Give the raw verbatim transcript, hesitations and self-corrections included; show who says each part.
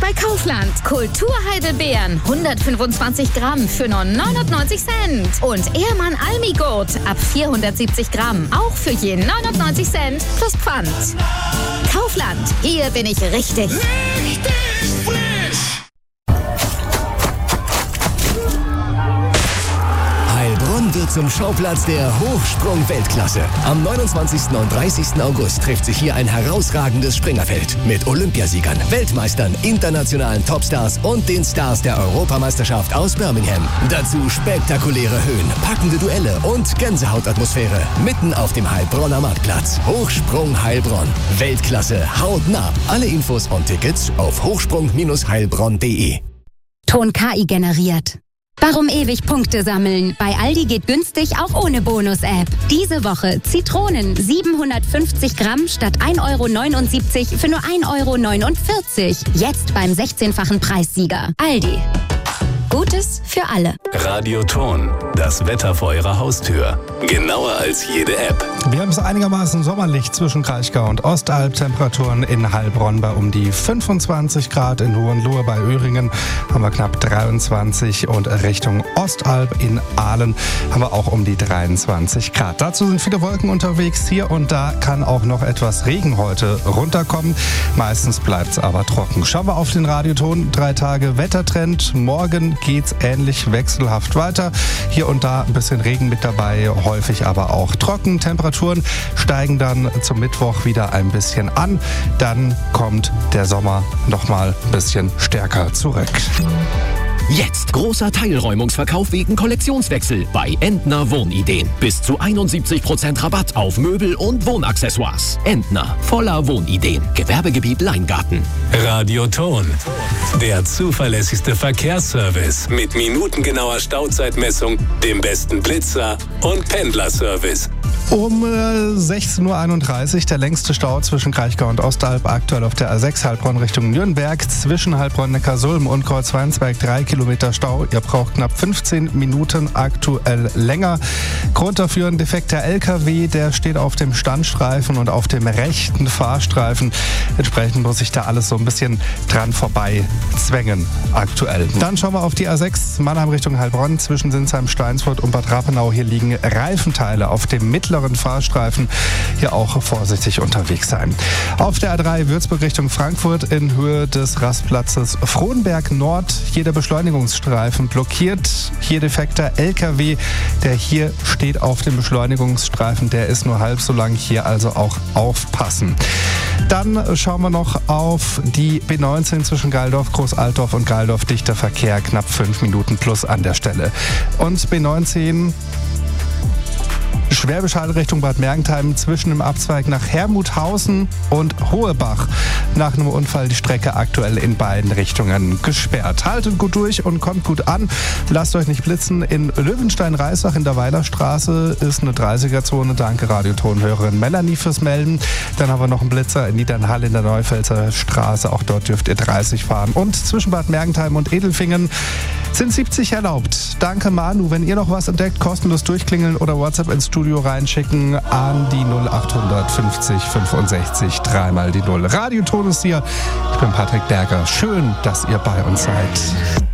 Speaker 1: bei Kaufland. Kulturheidelbeeren, hundertfünfundzwanzig Gramm für nur neunundneunzig Cent. Und Ehrmann Almigurt ab vierhundertsiebzig Gramm, auch für je neunundneunzig Cent plus Pfand. Kaufland, hier bin ich richtig.
Speaker 2: Richtig frisch!
Speaker 3: Heilbronn wird zum Schauplatz der Hochsprung-Weltklasse. Am neunundzwanzigsten und dreißigsten August trifft sich hier ein herausragendes Springerfeld mit Olympiasiegern, Weltmeistern, internationalen Topstars und den Stars der Europameisterschaft aus Birmingham. Dazu spektakuläre Höhen, packende Duelle und Gänsehautatmosphäre mitten auf dem Heilbronner Marktplatz. Hochsprung Heilbronn. Weltklasse hautnah. Alle Infos und Tickets auf hochsprung Bindestrich heilbronn punkt de.
Speaker 4: Ton K I generiert. Warum ewig Punkte sammeln? Bei Aldi geht günstig auch ohne Bonus-App. Diese Woche Zitronen siebenhundertfünfzig Gramm statt ein Euro neunundsiebzig für nur ein Euro neunundvierzig. Jetzt beim sechzehnfachen Preissieger. Aldi. Gutes für alle.
Speaker 5: Radioton, das Wetter vor Ihrer Haustür. Genauer als jede App.
Speaker 6: Wir haben es einigermaßen sommerlich zwischen Kraichgau und Ostalb. Temperaturen in Heilbronn bei um die fünfundzwanzig Grad. In Hohenlohe bei Öhringen haben wir knapp dreiundzwanzig. Und Richtung Ostalb in Aalen haben wir auch um die dreiundzwanzig Grad. Dazu sind viele Wolken unterwegs. Hier und da kann auch noch etwas Regen heute runterkommen. Meistens bleibt es aber trocken. Schauen wir auf den Radioton. Drei Tage Wettertrend. Morgen geht's ähnlich wechselhaft weiter. Hier und da ein bisschen Regen mit dabei, häufig aber auch trocken. Temperaturen steigen dann zum Mittwoch wieder ein bisschen an. Dann kommt der Sommer noch mal ein bisschen stärker zurück.
Speaker 7: Jetzt großer Teilräumungsverkauf wegen Kollektionswechsel bei Entner Wohnideen. Bis zu einundsiebzig Prozent Rabatt auf Möbel und Wohnaccessoires. Entner, voller Wohnideen. Gewerbegebiet Leingarten.
Speaker 5: Radioton, der zuverlässigste Verkehrsservice mit minutengenauer Stauzeitmessung, dem besten Blitzer und Pendlerservice.
Speaker 6: Um äh, sechzehn Uhr einunddreißig der längste Stau zwischen Kraichgau und Ostalb, aktuell auf der A sechs Heilbronn Richtung Nürnberg, zwischen Heilbronn-Neckarsulm und Kreuzweinsberg drei Kilometer Stau. Ihr braucht knapp fünfzehn Minuten, aktuell länger. Grund dafür ein defekter L K W, der steht auf dem Standstreifen und auf dem rechten Fahrstreifen. Entsprechend muss sich da alles so ein bisschen dran vorbei zwängen aktuell. Dann schauen wir auf die A sechs Mannheim Richtung Heilbronn, zwischen Sinsheim, Steinsfurt und Bad Rappenau. Hier liegen Reifenteile auf dem mittleren Fahrstreifen. Hier auch vorsichtig unterwegs sein. Auf der A drei Würzburg Richtung Frankfurt in Höhe des Rastplatzes Frohnberg Nord. Hier der Beschleunigungsstreifen blockiert. Hier defekter L K W, der hier steht auf dem Beschleunigungsstreifen. Der ist nur halb so lang. Hier also auch aufpassen. Dann schauen wir noch auf die B neunzehn zwischen Geildorf, Großaltorf und Geildorf. Dichter Verkehr, knapp fünf Minuten plus an der Stelle. Und B neunzehn Schwäbisch Hall Richtung Bad Mergentheim, zwischen dem Abzweig nach Hermuthausen und Hohebach. Nach einem Unfall die Strecke aktuell in beiden Richtungen gesperrt. Haltet gut durch und kommt gut an. Lasst euch nicht blitzen. In Löwenstein-Reisach in der Weilerstraße ist eine dreißiger-Zone. Danke Radiotonhörerin Melanie fürs Melden. Dann haben wir noch einen Blitzer in Niedernhall in der Neupelzer Straße. Auch dort dürft ihr dreißig fahren. Und zwischen Bad Mergentheim und Edelfingen sind siebzig erlaubt. Danke Manu. Wenn ihr noch was entdeckt, kostenlos durchklingeln oder WhatsApp ins Studio reinschicken an die null acht fünfzig fünfundsechzig dreimal die null. Radioton ist hier. Ich bin Patrick Berger. Schön, dass ihr bei uns seid.